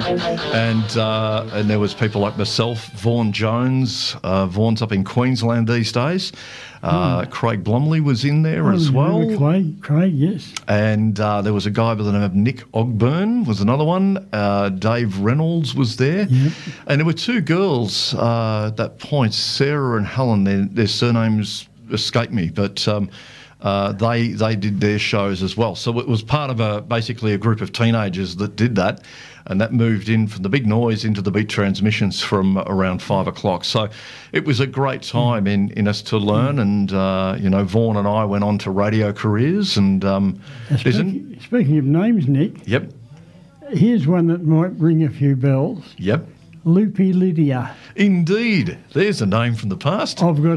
And there was people like myself, Vaughan Jones. Vaughan's up in Queensland these days. Craig Blomley was in there as well. Craig, yes. And there was a guy by the name of Nick Ogburn was another one. Dave Reynolds was there. Yep. And there were two girls at that point, Sarah and Helen. Their surnames escape me, but they did their shows as well. So it was part of basically a group of teenagers that did that. And that moved in from the Big Noise into the Beat Transmissions from around 5 o'clock. So it was a great time in us to learn. And, Vaughan and I went on to radio careers. And speaking of names, Nick. Yep. Here's one that might ring a few bells. Yep. Loopy Lydia. Indeed. There's a name from the past. I've got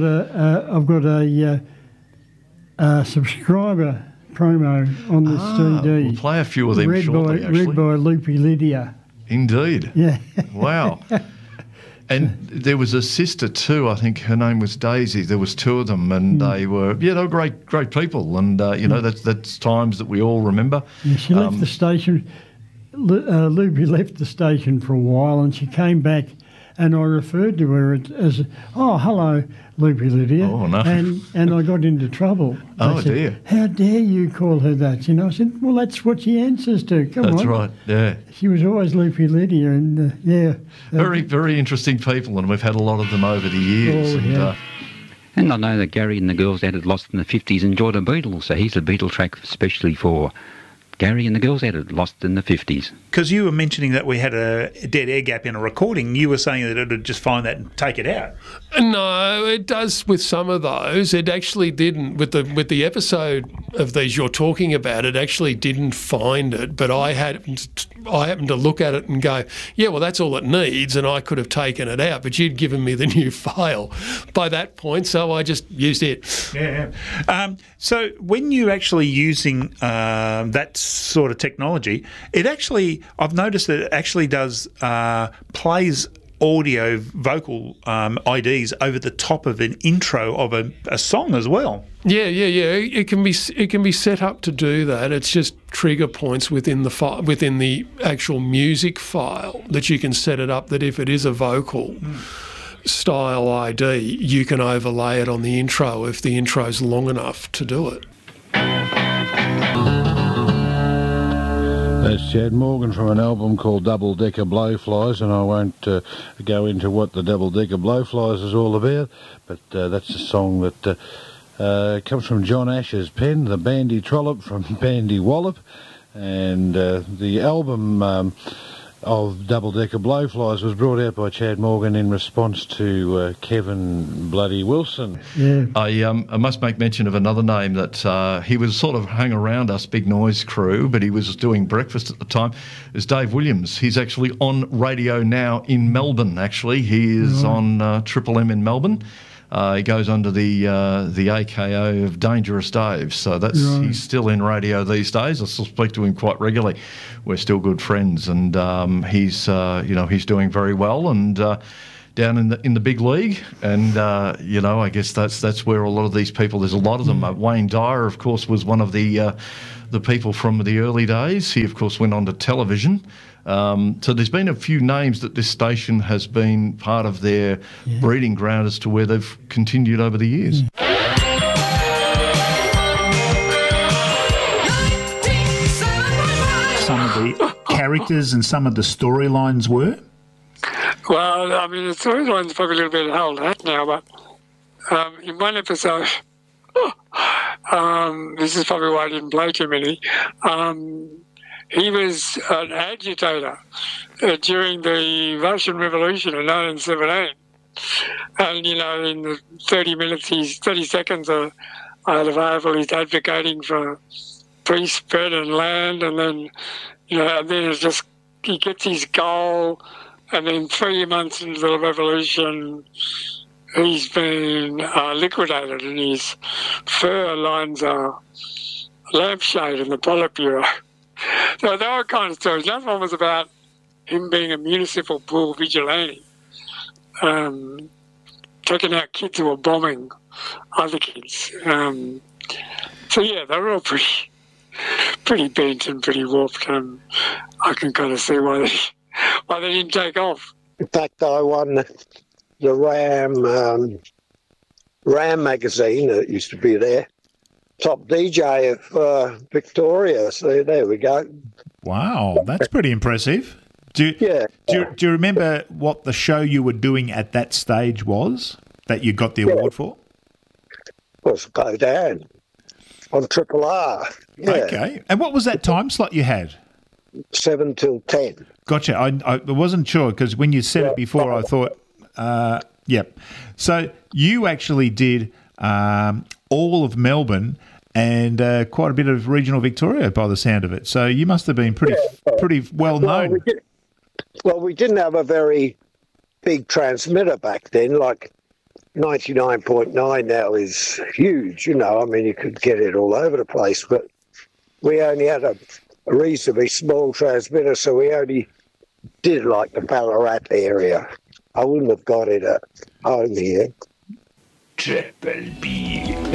a subscriber promo on this CD. We'll play a few of them shortly, actually. Read by Loopy Lydia. Indeed. Yeah. Wow. And there was a sister too, I think her name was Daisy. There was two of them, and they were great people. And, that's times that we all remember. Yeah, she left the station. Loopy left the station for a while, and she came back, and I referred to her as, hello, Loopy Lydia. Oh, no. And I got into trouble. Oh, said, dear. How dare you call her that? I said, well, that's what she answers to. Come on. That's right, yeah. She was always Loopy Lydia, and, Very, very interesting people, and we've had a lot of them over the years. Oh, yeah. And I know that Gary and the girls out at Lost in the 50s enjoyed a Beatles, so here's a Beatle track especially for Gary and the girls out at Lost in the 50s. Because you were mentioning that we had a dead air gap in a recording. You were saying that it would just find that and take it out. No, it does with some of those. It actually didn't. With the episode of these you're talking about, it actually didn't find it. But I happened to look at it and go, yeah, well, that's all it needs, and I could have taken it out. But you'd given me the new file by that point, so I just used it. Yeah. So when you're actually using that sort of technology, I've noticed that it actually does plays audio vocal IDs over the top of an intro of a song as well. Yeah. It can be set up to do that. It's just trigger points within the actual music file that you can set it up that if it is a vocal style ID, you can overlay it on the intro if the intro's long enough to do it. That's Chad Morgan from an album called Double Decker Blowflies, and I won't go into what the Double Decker Blowflies is all about, but that's a song that comes from John Ash's pen, the Bandy Trollop from Bandy Wallop, and the album of Double Decker Blowflies was brought out by Chad Morgan in response to Kevin Bloody Wilson. Yeah. I must make mention of another name that he was sort of hung around us Big Noise crew, but he was doing breakfast at the time. Is Dave Williams. He's actually on radio now in Melbourne. Actually, he is on Triple M in Melbourne. He goes under the AKO of Dangerous Dave, so he's still in radio these days. I still speak to him quite regularly. We're still good friends, and he's doing very well and down in the big league. And I guess that's where a lot of these people. There's a lot of them. Wayne Dyer, of course, was one of the people from the early days. He, of course, went on to television. So there's been a few names that this station has been part of their breeding ground as to where they've continued over the years. Some of the characters and some of the storylines were? Well, I mean, the storyline's probably a little bit old hat now, but in one episode, this is probably why I didn't play too many, he was an agitator during the Russian Revolution of 1917. And, in the 30 seconds I had available, he's advocating for free spread and land, and then, and then it's just, he gets his goal, and then 3 months into the revolution, he's been liquidated, and his fur lines a lampshade in the Politburo. So there were kind of stories. Another one was about him being a municipal pool vigilante, taking out kids who were bombing other kids. So yeah, they were all pretty bent and pretty warped. I can kind of see why why they didn't take off. In fact, I won the Ram magazine that used to be there. Top DJ of Victoria. So there we go. Wow, that's pretty impressive. Do you remember what the show you were doing at that stage was that you got the award for? Was Go Down on Triple R. Yeah. Okay. And what was that time slot you had? 7 till 10. Gotcha. I wasn't sure because when you said it before, I thought, yep. So you actually did all of Melbourne and quite a bit of regional Victoria by the sound of it. So you must have been pretty well known. We didn't have a very big transmitter back then. Like 99.9 now is huge. You know, I mean, you could get it all over the place, but we only had a reasonably small transmitter, so we only did like the Ballarat area. I wouldn't have got it at home here. Triple B.